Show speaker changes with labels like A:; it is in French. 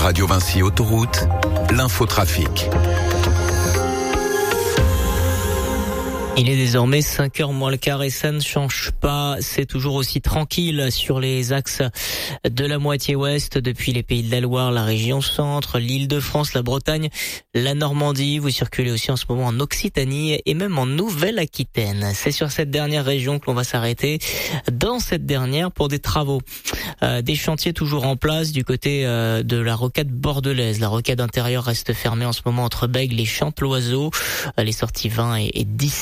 A: Radio Vinci Autoroute, l'infotrafic.
B: Il est désormais 5h moins le quart et ça ne change pas. C'est toujours aussi tranquille sur les axes de la moitié ouest, depuis les Pays de la Loire, la région centre, l'Île-de-France, la Bretagne, la Normandie. Vous circulez aussi en ce moment en Occitanie et même en Nouvelle-Aquitaine. C'est sur cette dernière région que l'on va s'arrêter. Dans cette dernière, pour des travaux. Des chantiers toujours en place du côté de la rocade bordelaise. La rocade intérieure reste fermée en ce moment entre Bègles et Chanteloiseau. Les sorties 20 et 10.